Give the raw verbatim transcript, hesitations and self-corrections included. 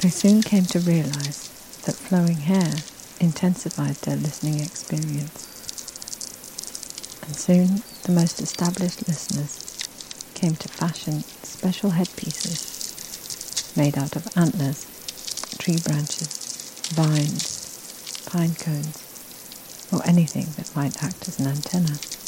They soon came to realize that flowing hair intensified their listening experience. And soon the most established listeners came to fashion special headpieces made out of antlers, tree branches, vines, pine cones, or anything that might act as an antenna.